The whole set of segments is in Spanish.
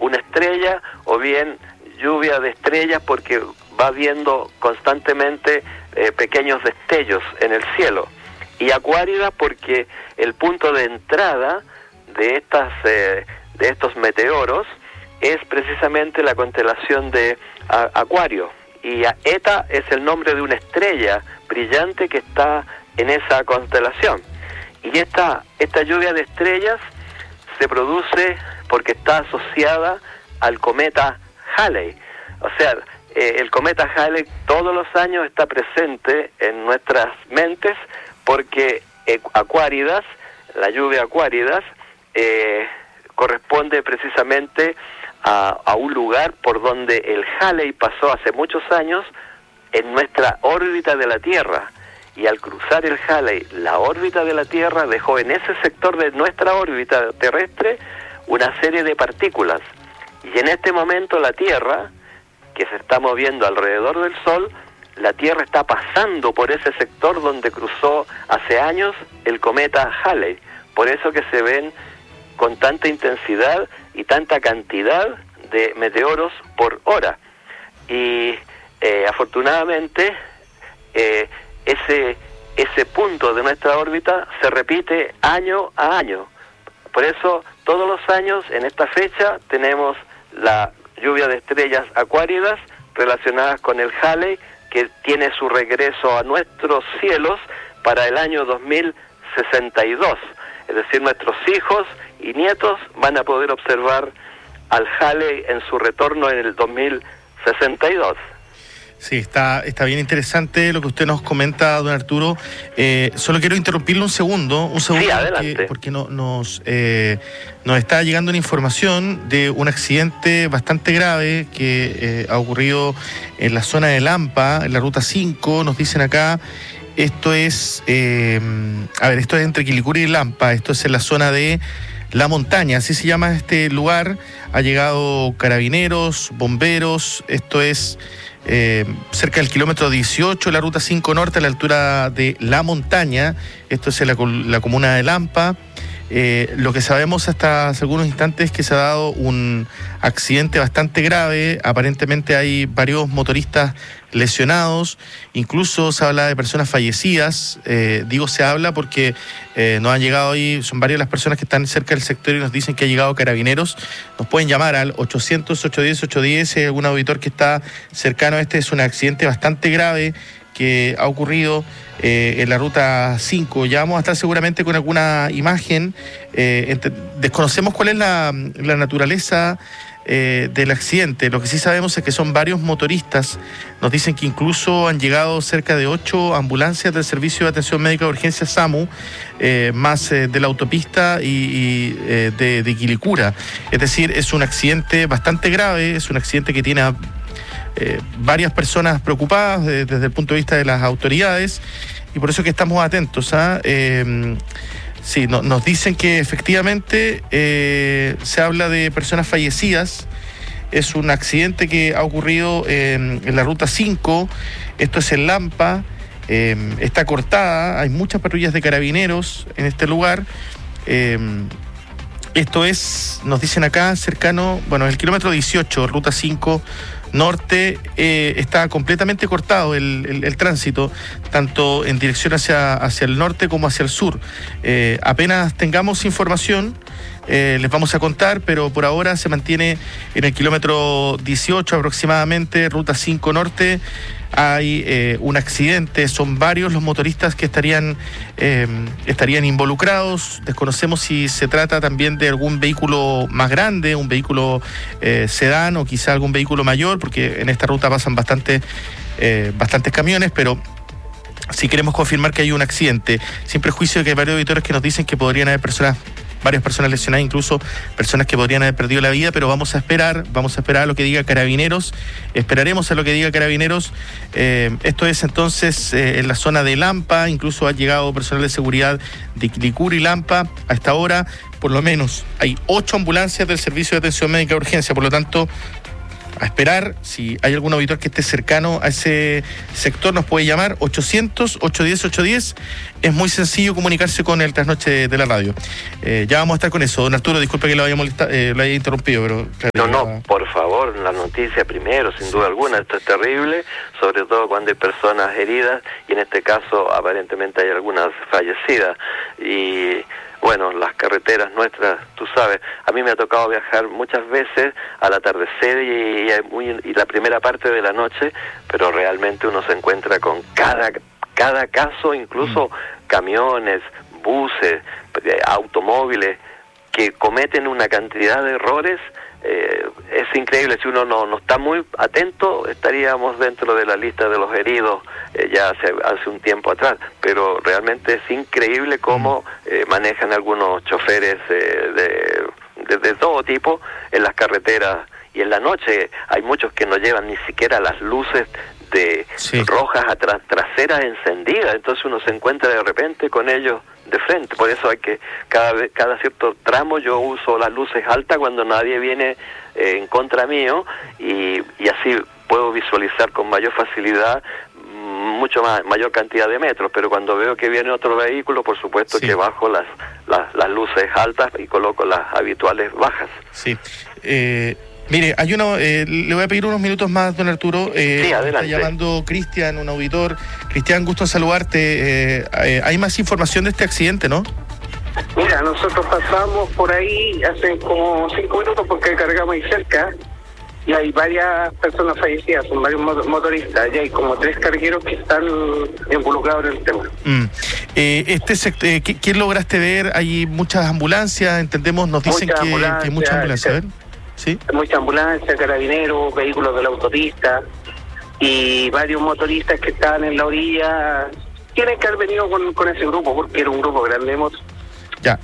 una estrella, o bien lluvia de estrellas porque va viendo constantemente pequeños destellos en el cielo. Y acuárida porque el punto de entrada de estos meteoros es precisamente la constelación de Acuario. Y Eta es el nombre de una estrella brillante que está en esa constelación. Y esta lluvia de estrellas se produce porque está asociada al cometa Halley. O sea, el cometa Halley todos los años está presente en nuestras mentes porque Acuáridas, la lluvia Acuáridas, corresponde precisamente a un lugar por donde el Halley pasó hace muchos años en nuestra órbita de la Tierra. Y al cruzar el Halley, la órbita de la Tierra dejó en ese sector de nuestra órbita terrestre una serie de partículas. Y en este momento la Tierra, que se está moviendo alrededor del Sol, la Tierra está pasando por ese sector donde cruzó hace años el cometa Halley. Por eso que se ven con tanta intensidad y tanta cantidad de meteoros por hora. Y afortunadamente ese punto de nuestra órbita se repite año a año. Por eso todos los años en esta fecha tenemos la lluvia de estrellas acuáridas relacionadas con el Halley, que tiene su regreso a nuestros cielos para el año 2062. Es decir, nuestros hijos y nietos van a poder observar al Halley en su retorno en el 2062. Sí, está bien interesante lo que usted nos comenta, don Arturo. Solo quiero interrumpirle un segundo. Sí, adelante. Porque nos está llegando una información de un accidente bastante grave que ha ocurrido en la zona de Lampa, en la ruta 5, nos dicen acá. Esto es, esto es entre Quilicura y Lampa, esto es en la zona de La Montaña, así se llama este lugar. Ha llegado carabineros, bomberos, esto es cerca del kilómetro 18, la ruta 5 norte, a la altura de La Montaña. Esto es en la comuna de Lampa. Lo que sabemos hasta hace algunos instantes es que se ha dado un accidente bastante grave. Aparentemente hay varios motoristas lesionados, incluso se habla de personas fallecidas. Digo se habla porque nos han llegado ahí, son varias las personas que están cerca del sector y nos dicen que ha llegado carabineros. Nos pueden llamar al 800-810-810, algún auditor que está cercano a este. Es un accidente bastante grave que ha ocurrido en la ruta 5. Ya vamos a estar seguramente con alguna imagen. Desconocemos cuál es la naturaleza del accidente. Lo que sí sabemos es que son varios motoristas. Nos dicen que incluso han llegado cerca de 8 ambulancias del Servicio de Atención Médica de Urgencia SAMU, más de la autopista y de Quilicura. Es decir, es un accidente bastante grave, es un accidente que tiene varias personas preocupadas desde el punto de vista de las autoridades, y por eso que estamos atentos. Sí, nos dicen que efectivamente se habla de personas fallecidas. Es un accidente que ha ocurrido en la ruta 5, esto es en Lampa, está cortada, hay muchas patrullas de carabineros en este lugar. Esto es, nos dicen acá, cercano, el kilómetro 18, ruta 5 norte, está completamente cortado el tránsito, tanto en dirección hacia el norte como hacia el sur. Apenas tengamos información, les vamos a contar, pero por ahora se mantiene en el kilómetro 18 aproximadamente, ruta 5 norte. Hay un accidente, son varios los motoristas que estarían involucrados. Desconocemos si se trata también de algún vehículo más grande, un vehículo sedán o quizá algún vehículo mayor, porque en esta ruta pasan bastantes camiones, pero sí queremos confirmar que hay un accidente, sin prejuicio de que hay varios auditores que nos dicen que podrían haber varias personas lesionadas, incluso personas que podrían haber perdido la vida, pero vamos a esperar a lo que diga Carabineros, esperaremos a lo que diga Carabineros. Esto es entonces en la zona de Lampa, incluso ha llegado personal de seguridad de Quilicura y Lampa. A esta hora, por lo menos, hay 8 ambulancias del Servicio de Atención Médica de Urgencia, por lo tanto, a esperar. Si hay algún auditor que esté cercano a ese sector, nos puede llamar 800-810-810. Es muy sencillo comunicarse con el Trasnoche de la radio. Ya vamos a estar con eso. Don Arturo, disculpe que lo haya interrumpido, pero... No, por favor, la noticia primero, sin duda alguna. Esto es terrible, sobre todo cuando hay personas heridas, y en este caso aparentemente hay algunas fallecidas. Y bueno, las carreteras nuestras, tú sabes, a mí me ha tocado viajar muchas veces al atardecer y la primera parte de la noche, pero realmente uno se encuentra con cada caso, incluso camiones, buses, automóviles, que cometen una cantidad de errores. Es increíble. Si uno no está muy atento, estaríamos dentro de la lista de los heridos ya hace un tiempo atrás, pero realmente es increíble cómo manejan algunos choferes de todo tipo en las carreteras, y en la noche hay muchos que no llevan ni siquiera las luces rojas traseras encendidas, entonces uno se encuentra de repente con ellos de frente. Por eso hay que cada cierto tramo yo uso las luces altas cuando nadie viene en contra mío, y así puedo visualizar con mayor facilidad mayor cantidad de metros. Pero cuando veo que viene otro vehículo, por supuesto que bajo las luces altas y coloco las habituales bajas. Sí. Mire, le voy a pedir unos minutos más, don Arturo. Sí, adelante. Está llamando Cristian, un auditor. Cristian, gusto en saludarte. Hay más información de este accidente, ¿no? Mira, nosotros pasamos por ahí hace como 5 minutos porque cargamos ahí cerca, y hay varias personas fallecidas, son varios motoristas, y hay como 3 cargueros que están involucrados en el tema. ¿Qué lograste ver? Hay muchas ambulancias, entendemos, nos dicen que hay muchas ambulancias, a ver. ¿Sí? Mucha ambulancia, carabineros, vehículos de la autopista y varios motoristas que estaban en la orilla. Tienen que haber venido con ese grupo, porque era un grupo grande de motos. Ya,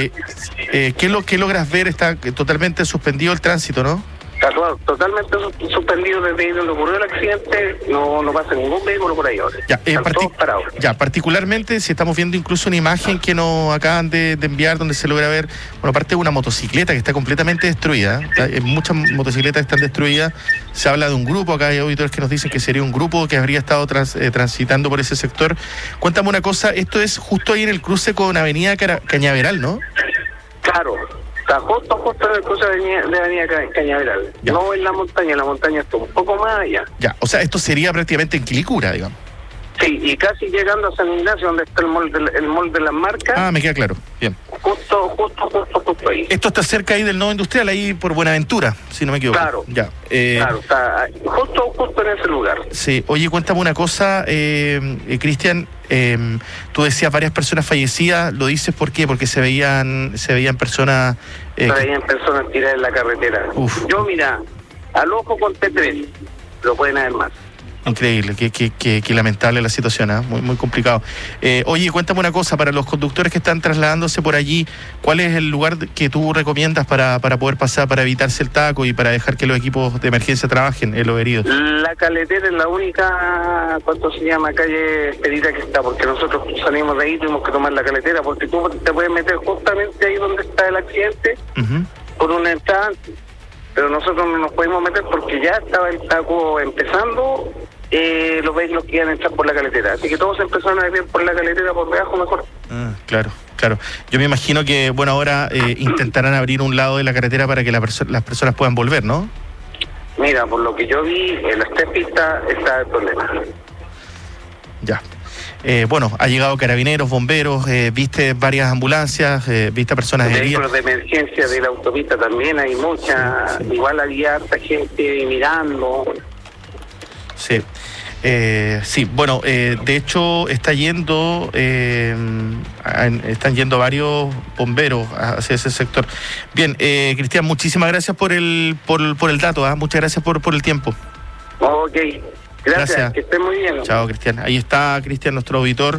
¿qué logras ver? Está totalmente suspendido el tránsito, ¿no? Está totalmente suspendido desde donde ocurrió el accidente. No pasa ningún vehículo por ahí ahora. Están todos parados. Ya, particularmente si estamos viendo incluso una imagen que nos acaban de enviar, donde se logra ver, parte de una motocicleta que está completamente destruida. Muchas motocicletas están destruidas. Se habla de un grupo, acá hay auditores que nos dicen que sería un grupo que habría estado transitando por ese sector. Cuéntame una cosa, esto es justo ahí en el cruce con Avenida Cañaveral, ¿no? Claro. Está justo en el cruce de Avenida Cañaveral. Ya. No en la montaña está un poco más allá. Ya, o sea, esto sería prácticamente en Quilicura, digamos. Sí, y casi llegando a San Ignacio, donde está el mall de las marcas. Ah, me queda claro, bien. Justo ahí. Esto está cerca ahí del nodo industrial, ahí por Buenaventura, si no me equivoco. Claro, ya. Claro, está justo en ese lugar. Sí, oye, cuéntame una cosa, Cristian, tú decías varias personas fallecidas, ¿lo dices por qué? Porque se veían personas... Se veían personas tiradas en la carretera. Uf. Yo, mira, al ojo conté 3, pero pueden haber más. Increíble, qué lamentable la situación, ¿eh? Muy complicado. Oye, cuéntame una cosa, para los conductores que están trasladándose por allí, ¿cuál es el lugar que tú recomiendas para poder pasar, para evitarse el taco y para dejar que los equipos de emergencia trabajen en los heridos? La Caletera es la única, ¿cuánto se llama? Calle expedita que está, porque nosotros salimos de ahí, tuvimos que tomar la Caletera, porque tú te puedes meter justamente ahí donde está el accidente, por una entrada, pero nosotros no nos podemos meter porque ya estaba el taco empezando. Los vehículos que iban a entrar por la Caletera, así que todos empezaron a ir por la Caletera por debajo mejor. Claro. Yo me imagino que, ahora intentarán abrir un lado de la carretera para que las personas puedan volver, ¿no? Mira, por lo que yo vi, en las 3 pistas está el problema. Ya. Ha llegado carabineros, bomberos, viste varias ambulancias, viste a personas heridas. Vehículos de emergencia de la autopista también hay muchas, sí. Igual había harta gente mirando. Sí. De hecho están yendo varios bomberos hacia ese sector. Bien, Cristian, muchísimas gracias por el dato, muchas gracias por el tiempo. Ok, gracias. Que esté muy bien. Chao, Cristian. Ahí está Cristian, nuestro auditor.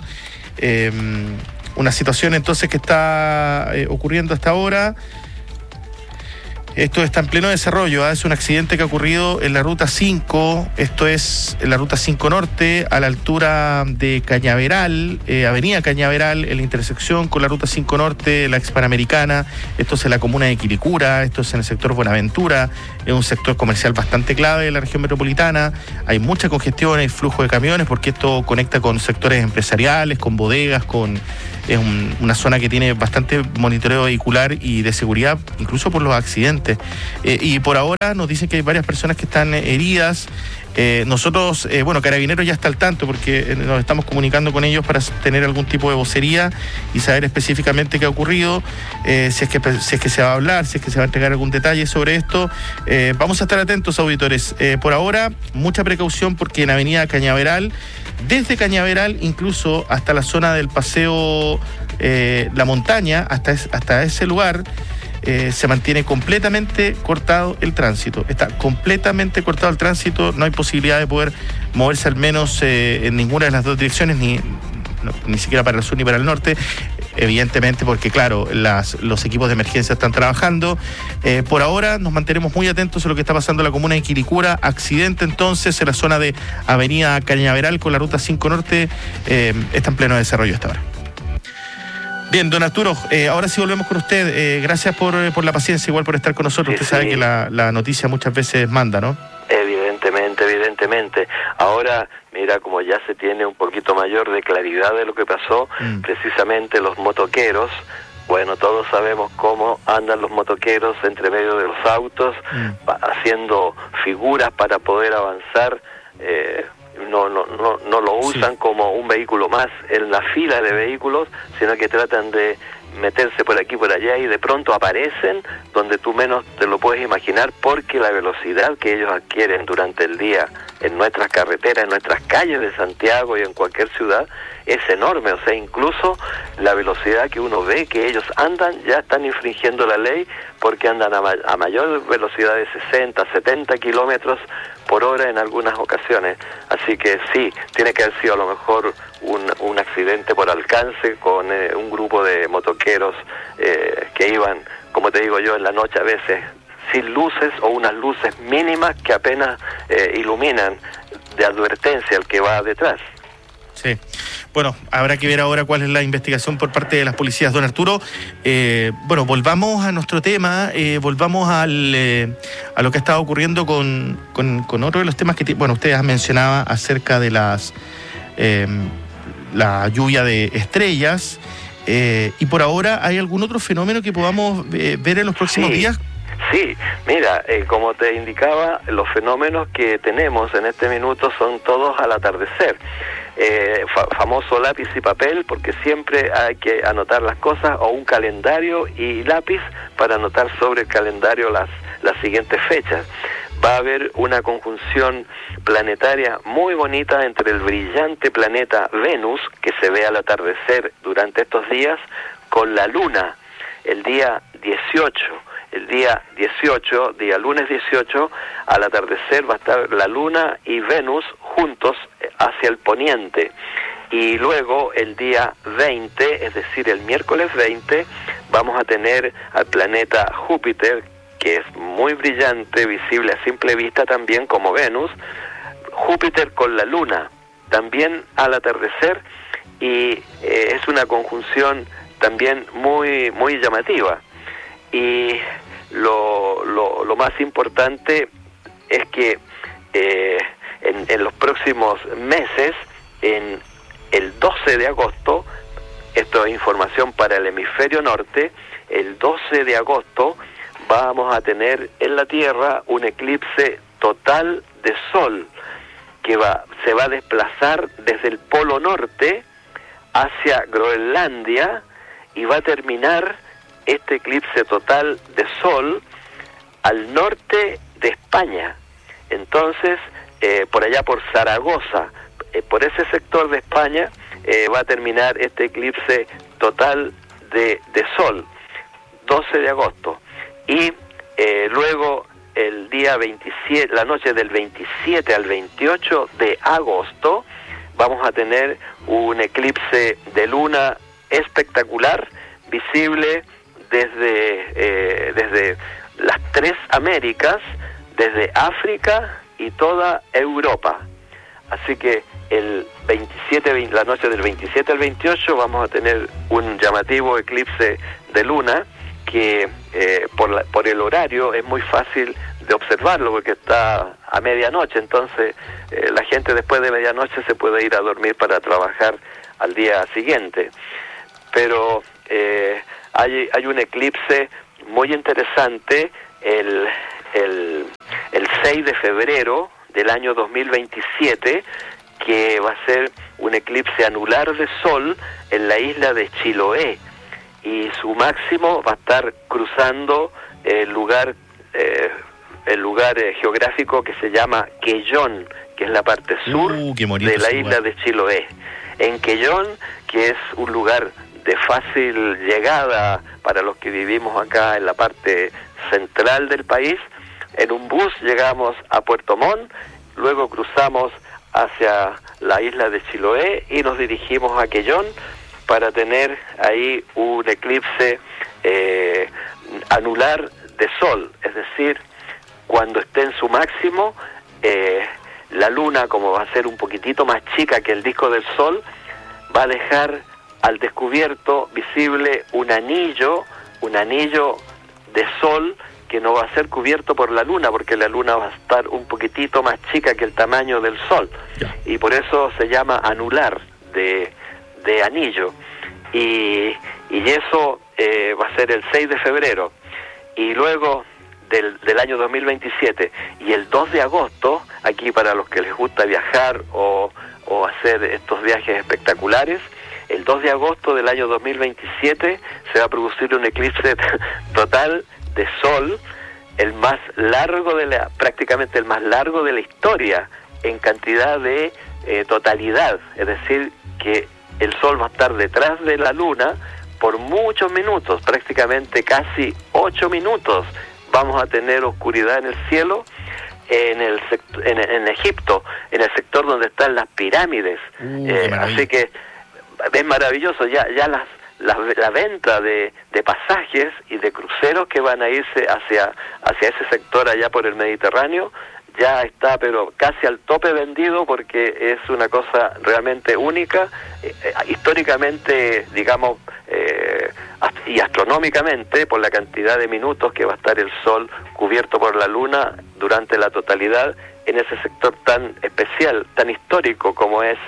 Una situación entonces que está ocurriendo hasta ahora. Esto está en pleno desarrollo, es un accidente que ha ocurrido en la Ruta 5, esto es en la Ruta 5 Norte, a la altura de Cañaveral, Avenida Cañaveral, en la intersección con la Ruta 5 Norte, la Expanamericana. Esto es en la comuna de Quilicura, esto es en el sector Buenaventura, es un sector comercial bastante clave de la región metropolitana. Hay mucha congestión, hay flujo de camiones, porque esto conecta con sectores empresariales, con bodegas, es una zona que tiene bastante monitoreo vehicular y de seguridad, incluso por los accidentes. Y por ahora nos dicen que hay varias personas que están heridas. Nosotros, Carabineros ya está al tanto, porque nos estamos comunicando con ellos para tener algún tipo de vocería y saber específicamente qué ha ocurrido, si es que se va a hablar, si es que se va a entregar algún detalle sobre esto. Vamos a estar atentos, auditores. Por ahora, mucha precaución, porque en Avenida Cañaveral, desde Cañaveral incluso hasta la zona del Paseo La Montaña, hasta ese lugar, se mantiene completamente cortado el tránsito. Está completamente cortado el tránsito, no hay posibilidad de poder moverse al menos en ninguna de las dos direcciones, ni siquiera para el sur ni para el norte, evidentemente porque, claro, los equipos de emergencia están trabajando. Por ahora nos mantenemos muy atentos a lo que está pasando en la comuna de Quilicura. Accidente entonces en la zona de Avenida Cañaveral con la Ruta 5 Norte, está en pleno desarrollo hasta ahora. Bien, don Arturo, ahora sí volvemos con usted. Gracias por la paciencia, igual por estar con nosotros. Usted sabe que la noticia muchas veces manda, ¿no? Evidentemente. Ahora, mira, como ya se tiene un poquito mayor de claridad de lo que pasó, precisamente los motoqueros, bueno, todos sabemos cómo andan los motoqueros entre medio de los autos, haciendo figuras para poder avanzar. No lo usan como un vehículo más en la fila de vehículos, sino que tratan de meterse por aquí por allá y de pronto aparecen donde tú menos te lo puedes imaginar, porque la velocidad que ellos adquieren durante el día en nuestras carreteras, en nuestras calles de Santiago y en cualquier ciudad es enorme. O sea, incluso la velocidad que uno ve que ellos andan, ya están infringiendo la ley, porque andan a mayor velocidad de 60, 70 kilómetros por hora en algunas ocasiones. Así que sí, tiene que haber sido a lo mejor un accidente por alcance con un grupo de motoqueros que iban, como te digo yo, en la noche a veces sin luces o unas luces mínimas que apenas iluminan de advertencia al que va detrás. Sí. Bueno, habrá que ver ahora cuál es la investigación por parte de las policías, don Arturo. Volvamos a nuestro tema, volvamos a lo que ha estado ocurriendo con otro de los temas que ustedes han mencionado acerca de la lluvia de estrellas, y por ahora, ¿hay algún otro fenómeno que podamos ver en los próximos días? Sí, mira, como te indicaba, los fenómenos que tenemos en este minuto son todos al atardecer. Famoso lápiz y papel, porque siempre hay que anotar las cosas, o un calendario y lápiz para anotar sobre el calendario las siguientes fechas. Va a haber una conjunción planetaria muy bonita entre el brillante planeta Venus, que se ve al atardecer durante estos días, con la Luna, el día 18. El día 18, día lunes 18, al atardecer va a estar la Luna y Venus juntos hacia el poniente. Y luego el día 20, es decir, el miércoles 20, vamos a tener al planeta Júpiter, que es muy brillante, visible a simple vista también como Venus. Júpiter con la Luna, también al atardecer, y es una conjunción también muy, muy llamativa. Y lo más importante es que en los próximos meses, en el 12 de agosto, esto es información para el hemisferio norte, el 12 de agosto vamos a tener en la Tierra un eclipse total de Sol, que se va a desplazar desde el Polo Norte hacia Groenlandia, y va a terminar este eclipse total de Sol al norte de España. Entonces, por allá por Zaragoza, por ese sector de España, va a terminar este eclipse total de Sol, 12 de agosto. Y luego el día 27, la noche del 27 al 28 de agosto, vamos a tener un eclipse de luna espectacular, visible desde las 3 Américas, desde África y toda Europa. Así que la noche del 27 al 28 vamos a tener un llamativo eclipse de luna que por el horario es muy fácil de observarlo porque está a medianoche, entonces la gente después de medianoche se puede ir a dormir para trabajar al día siguiente. Pero hay un eclipse muy interesante el 6 de febrero del año 2027, que va a ser un eclipse anular de sol en la isla de Chiloé, y su máximo va a estar cruzando el lugar geográfico que se llama Quellón, que es la parte sur de la isla de Chiloé. En Quellón, que es un lugar de fácil llegada para los que vivimos acá en la parte central del país, en un bus llegamos a Puerto Montt, luego cruzamos hacia la isla de Chiloé y nos dirigimos a Quellón para tener ahí un eclipse anular de sol, es decir, cuando esté en su máximo, la luna, como va a ser un poquitito más chica que el disco del sol, va a dejar al descubierto visible un anillo de sol que no va a ser cubierto por la luna, porque la luna va a estar un poquitito más chica que el tamaño del sol, y por eso se llama anular de anillo, y eso va a ser el 6 de febrero, y luego del año 2027, y el 2 de agosto, aquí para los que les gusta viajar o hacer estos viajes espectaculares, el 2 de agosto del año 2027 se va a producir un eclipse total de sol, prácticamente el más largo de la historia en cantidad de totalidad, es decir, que el sol va a estar detrás de la luna por muchos minutos, prácticamente casi 8 minutos. Vamos a tener oscuridad en el cielo en Egipto, en el sector donde están las pirámides. Así que es maravilloso. Ya la venta de pasajes y de cruceros que van a irse hacia ese sector allá por el Mediterráneo ya está, pero casi al tope vendido, porque es una cosa realmente única, históricamente, digamos, y astronómicamente, por la cantidad de minutos que va a estar el sol cubierto por la luna durante la totalidad en ese sector tan especial, tan histórico como es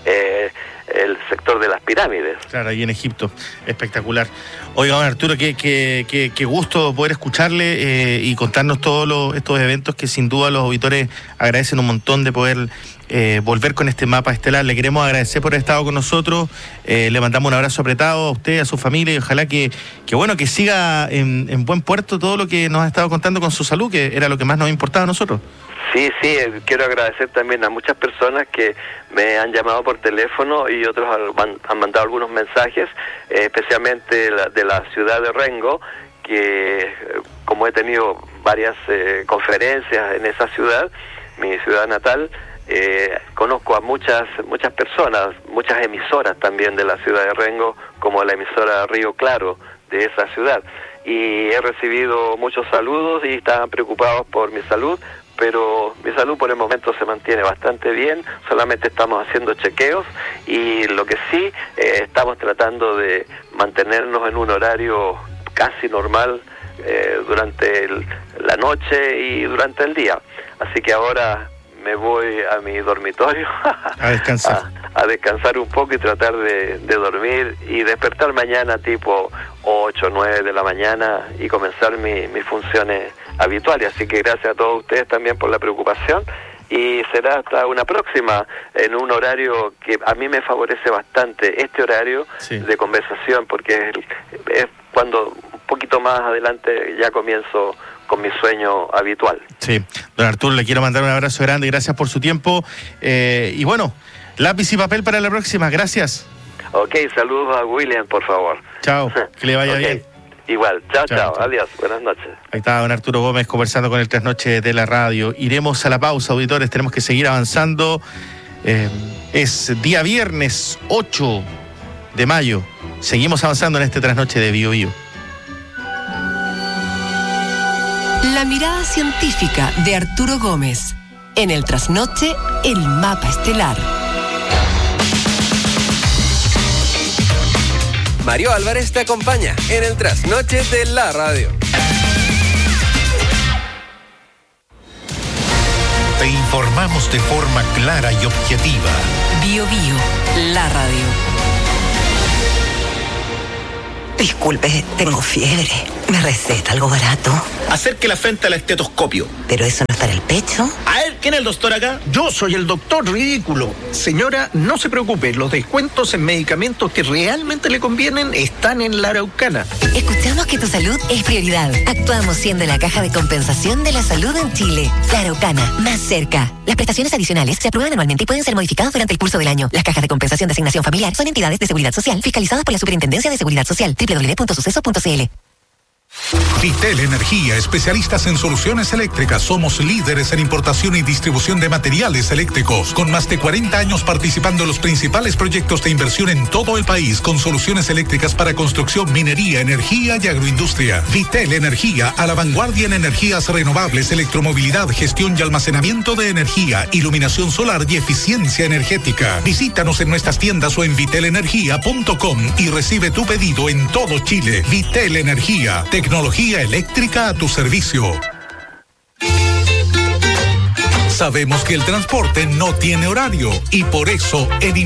el sector de las pirámides. Claro, ahí en Egipto, espectacular. Oiga, don Arturo, qué gusto poder escucharle y contarnos todos estos eventos que sin duda los auditores agradecen un montón de poder volver con este mapa estelar. Le queremos agradecer por haber estado con nosotros, le mandamos un abrazo apretado a usted, a su familia, y ojalá que siga en buen puerto todo lo que nos ha estado contando con su salud, que era lo que más nos importaba a nosotros. Sí, quiero agradecer también a muchas personas que me han llamado por teléfono y otros han mandado algunos mensajes, especialmente de la ciudad de Rengo, que como he tenido varias conferencias en esa ciudad, mi ciudad natal, conozco a muchas personas, muchas emisoras también de la ciudad de Rengo, como la emisora Río Claro de esa ciudad, y he recibido muchos saludos y estaban preocupados por mi salud, pero mi salud por el momento se mantiene bastante bien, solamente estamos haciendo chequeos, y lo que sí, estamos tratando de mantenernos en un horario casi normal durante la noche y durante el día. Así que ahora me voy a mi dormitorio a descansar. a descansar un poco y tratar de dormir y despertar mañana tipo 8 o 9 de la mañana y comenzar mis funciones habituales. Así que gracias a todos ustedes también por la preocupación, y será hasta una próxima en un horario que a mí me favorece bastante, este horario de conversación, porque es cuando un poquito más adelante ya comienzo con mi sueño habitual. Sí, don Arturo, le quiero mandar un abrazo grande, gracias por su tiempo, y bueno, lápiz y papel para la próxima, gracias. Ok, saludos a William, por favor. Chao, que le vaya bien. Igual, chao, adiós, buenas noches. Ahí está don Arturo Gómez conversando con el Trasnoche de la Radio. Iremos a la pausa, auditores, tenemos que seguir avanzando. Es día viernes 8 de mayo, seguimos avanzando en este Trasnoche de Bio Bio. La mirada científica de Arturo Gómez. En el trasnoche, el mapa estelar. Mario Álvarez te acompaña en el trasnoche de la radio. Te informamos de forma clara y objetiva. Bio Bio, la radio. Disculpe, tengo fiebre. ¿Me receta algo barato? Acerque la frente al estetoscopio. ¿Pero eso no está en el pecho? A ver, ¿quién es el doctor acá? Yo soy el doctor ridículo. Señora, no se preocupe, los descuentos en medicamentos que realmente le convienen están en la Araucana. Escuchamos que tu salud es prioridad. Actuamos siendo la caja de compensación de la salud en Chile. La Araucana, más cerca. Las prestaciones adicionales se aprueban anualmente y pueden ser modificadas durante el curso del año. Las cajas de compensación de asignación familiar son entidades de seguridad social fiscalizadas por la Superintendencia de Seguridad Social. www.suceso.cl. Vitel Energía, especialistas en soluciones eléctricas. Somos líderes en importación y distribución de materiales eléctricos, con más de 40 años participando en los principales proyectos de inversión en todo el país, con soluciones eléctricas para construcción, minería, energía y agroindustria. Vitel Energía, a la vanguardia en energías renovables, electromovilidad, gestión y almacenamiento de energía, iluminación solar y eficiencia energética. Visítanos en nuestras tiendas o en vitelenergia.com y recibe tu pedido en todo Chile. Vitel Energía, tecnología eléctrica a tu servicio. Sabemos que el transporte no tiene horario y por eso en